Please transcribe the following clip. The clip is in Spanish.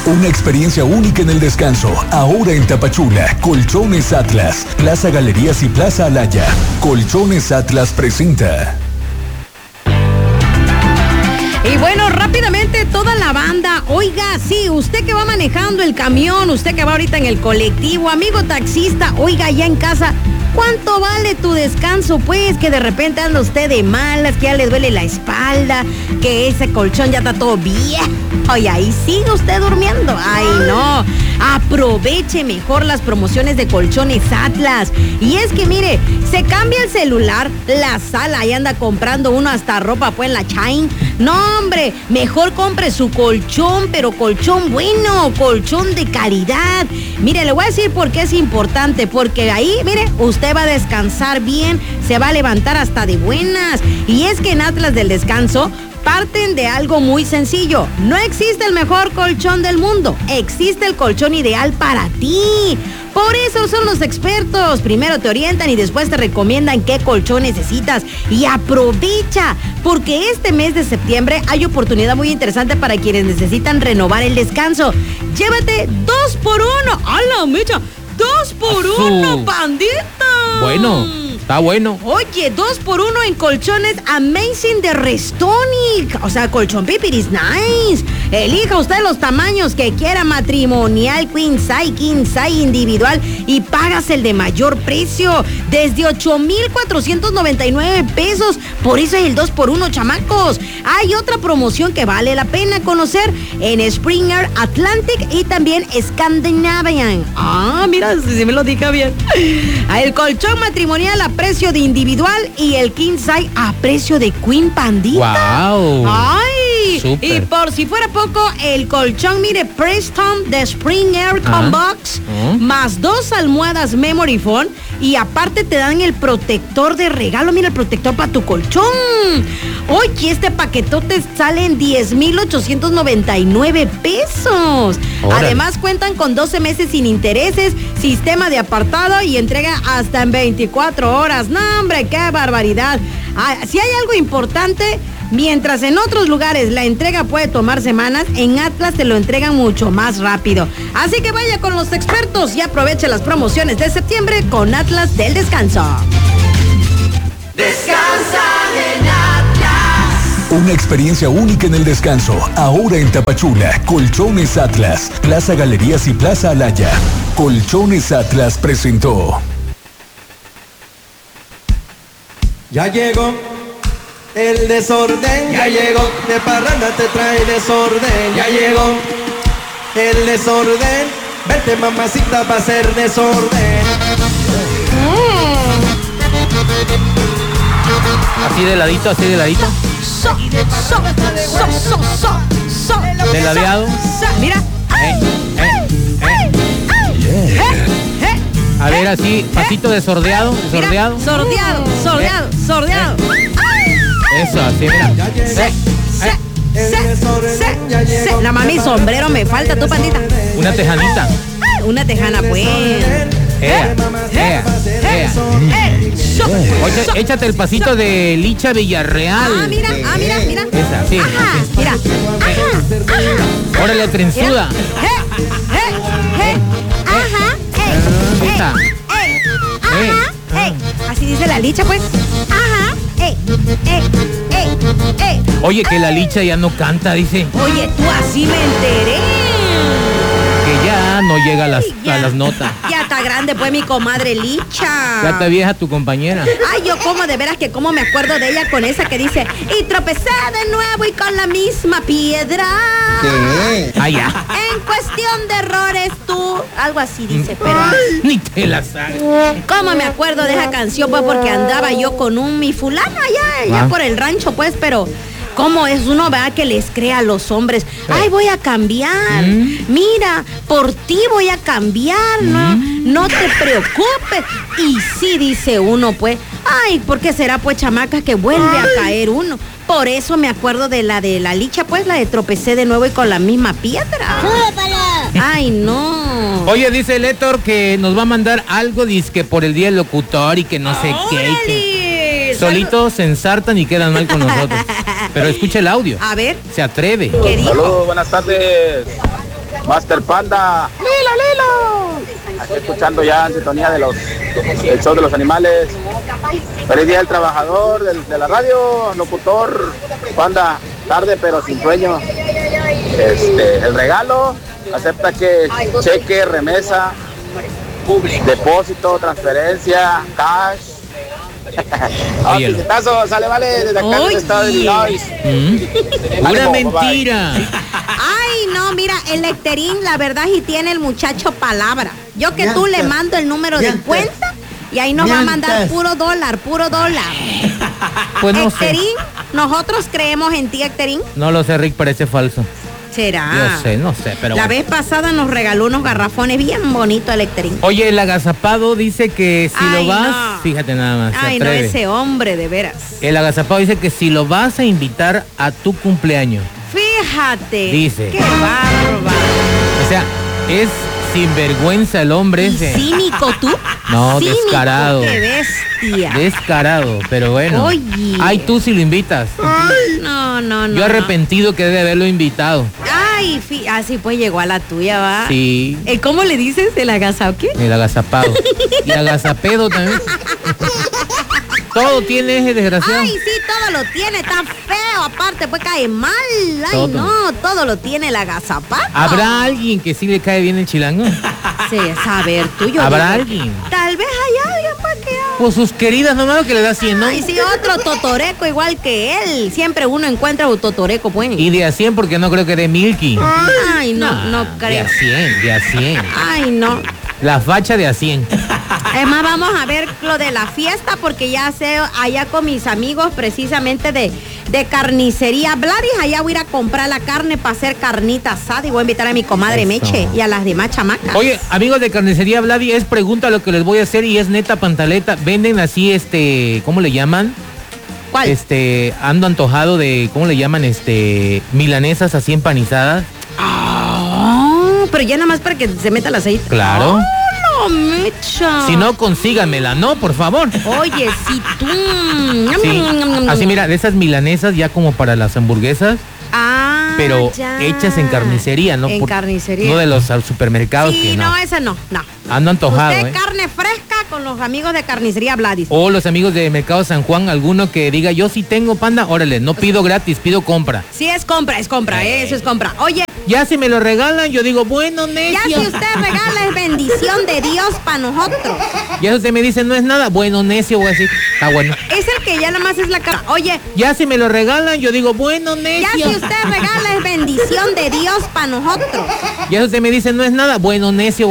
Una experiencia única en el descanso. Ahora en Tapachula, Colchones Atlas, Plaza Galerías y Plaza Alaya. Colchones Atlas presenta. Y bueno, rápidamente toda la banda, oiga, sí, usted que va manejando el camión, usted que va ahorita en el colectivo, amigo taxista, oiga, ya en casa, ¿cuánto vale tu descanso? Pues que de repente anda usted de malas, que ya le duele la espalda, que ese colchón ya está todo viejo. Y ahí sigue usted durmiendo. Ay, no. Aproveche mejor las promociones de Colchones Atlas. Y es que, mire, se cambia el celular, la sala, y anda comprando uno hasta ropa, pues, en la Chain. No, hombre, mejor compre su colchón, pero colchón bueno, colchón de calidad. Mire, le voy a decir por qué es importante, porque ahí, mire, usted va a descansar bien, se va a levantar hasta de buenas. Y es que en Atlas del Descanso parten de algo muy sencillo. No existe el mejor colchón del mundo. Existe el colchón ideal para ti. Por eso son los expertos. Primero te orientan y después te recomiendan qué colchón necesitas. Y aprovecha, porque este mes de septiembre hay oportunidad muy interesante para quienes necesitan renovar el descanso. Llévate 2x1. ¡A la mecha! 2x1, pandita. Bueno, está bueno. Oye, 2x1 en colchones Amazing de Restonic. O sea, colchón pipiris nice. Elija usted los tamaños que quiera, matrimonial, queen size individual, y pagas el de mayor precio, desde 8,499 pesos. Por eso es el 2x1, chamacos. Hay otra promoción que vale la pena conocer en Springer Atlantic y también Scandinavian. Ah, mira, si me lo dije bien. El colchón matrimonial a precio de individual y el king size a precio de queen, pandita. Wow. Ay, Super. y por si fuera poco, el colchón, mire, Preston de Springer Combox, más 2 almohadas Memory Foam, y aparte te dan el protector de regalo. Mira, el protector para tu colchón. Oye, este paquetote sale en 10,899 pesos. Órale. Además cuentan con 12 meses sin intereses, sistema de apartado y entrega hasta en 24 horas. No, hombre, qué barbaridad. Si hay algo importante, mientras en otros lugares la entrega puede tomar semanas, en Atlas te lo entregan mucho más rápido. Así que vaya con los expertos y aproveche las promociones de septiembre con Atlas del Descanso. Descansa en Atlas. Una experiencia única en el descanso. Ahora en Tapachula, Colchones Atlas, Plaza Galerías y Plaza Alaya. Colchones Atlas presentó. Ya llegó el desorden, ya llegó, de parranda te trae desorden, ya llegó el desorden, vete mamacita pa' hacer desorden. Así de ladito, así de ladito. De ladeado. Mira. A ver, así, pasito de sordeado, sordeado. Sordeado. Eso, así, mira. La mami sombrero me falta, tu pandita. Una tejanita. Una tejana, pues. Oye, échate el pasito de Licha Villarreal. Mira. Esa, sí. Ajá, mira. Órale, trenzuda. Esa. Así dice la Licha, pues. Ajá. Oye, que la Licha ya no canta, dice. Oye, tú, así me enteré. Que ya no llega a las notas. Ya está grande, pues, mi comadre Licha. Ya está vieja tu compañera. Ay, yo como de veras que como me acuerdo de ella con esa que dice, y tropecé de nuevo y con la misma piedra. ¿Qué? Ah, ya. En cuestión de errores, tú. Algo así dice, pero Ni te la sabes. ¿cómo me acuerdo de esa canción? Pues porque andaba yo con mi fulano allá por el rancho, pues, pero ¿cómo es uno, verdad, que les cree a los hombres? Ay, voy a cambiar. Mira, por ti voy a cambiar, ¿no? No te preocupes. Y sí, dice uno, pues, ay, ¿por qué será, pues, chamaca, que vuelve a caer uno? Por eso me acuerdo de la Licha, pues, la de tropecé de nuevo y con la misma piedra. Ay, no. Oye, dice el Héctor que nos va a mandar algo, dizque por el día del locutor y que no sé qué. Y que solitos se ensartan y quedan mal con nosotros. Pero escucha el audio. A ver. Se atreve. ¿Qué dijo? Saludos, buenas tardes. Master Panda. Aquí escuchando ya en sintonía del show de los animales. Feliz día del trabajador, de la radio, locutor, Panda, tarde pero sin sueño. El regalo, acepta que cheque, remesa, depósito, transferencia, cash. Visitazo, sale, vale, desde acá en el estado de Illinois. Una mentira. Ay, no, mira, el Lecterín, la verdad, y tiene el muchacho palabra. Yo que tú le mando el número de cuenta y ahí nos va a mandar puro dólar. Pues no Lecterín, sé. nosotros creemos en ti, Lecterín. No lo sé, Rick, parece falso. ¿Será? No sé, pero la bueno. vez pasada nos regaló unos garrafones bien bonitos, Lecterín. Oye, el agazapado dice que si lo vas, fíjate nada más, Ay, no, ese hombre, de veras. El agazapado dice que si lo vas a invitar a tu cumpleaños. Fíjate. Dice. Qué bárbaro. O sea, es sinvergüenza el hombre ese. ¿Cínico tú? No, Cínico, descarado. Qué bestia. Descarado, pero bueno. Oye. Ay, tú si lo invitas. No. Yo arrepentido que de haberlo invitado. Ay, así pues llegó a la tuya, va. Sí. ¿Cómo le dices? ¿El agazapado qué? El agazapado. Y agazapedo también. Todo tiene ese desgraciado. Ay, sí, todo lo tiene, está feo, aparte, pues cae mal. Ay, Todo. no, todo lo tiene el agazapado. ¿Habrá alguien que sí le cae bien el chilango? Sí, a ver, tú yo. ¿Habrá digo, alguien? Tal vez hay alguien, pues que. Pues sus queridas nomás que le da 100, ¿no? Ay, sí, otro totoreco igual que él. Siempre uno encuentra un totoreco, pues. Y de a 100 porque no creo que de Milky. Ay, no creo. De a 100. Ay, no. La facha de a 100. Es más, vamos a ver lo de la fiesta porque ya sé allá con mis amigos precisamente de carnicería Vladis. Allá voy a ir a comprar la carne para hacer carnita asada y voy a invitar a mi comadre Eso. Meche y a las demás chamacas. Oye, amigos de carnicería Vladi, es pregunta lo que les voy a hacer y es neta pantaleta. Venden así, ¿cómo le llaman? ¿Cuál? Ando antojado de, ¿cómo le llaman? Milanesas así empanizadas. Pero ya nada más para que se meta el aceite. Claro. Oh, no, Mecha. Si no, consíganmela, ¿no? Por favor. Oye, si tú. Sí. Así mira, de esas milanesas ya como para las hamburguesas, pero ya. hechas en carnicería, ¿no? En carnicería. No de los supermercados. Sí, que no, esa no. Ando antojado, Usted carne fresca con los amigos de carnicería Vladis. O los amigos de Mercado San Juan, alguno que diga, yo sí tengo, Panda, órale, no pido gratis, pido compra. Sí, es compra, eso es compra. Oye, Ya si me lo regalan, yo digo, bueno, necio. ya si usted regala es bendición de Dios para nosotros. Ya usted me dice, no es nada, bueno, necio, voy a decir, está bueno. Es el que ya nada más es la cara. Oye, Ya si me lo regalan, yo digo, bueno, necio. ya si usted regala es bendición de Dios para nosotros. Ya usted me dice, no es nada, bueno, necio.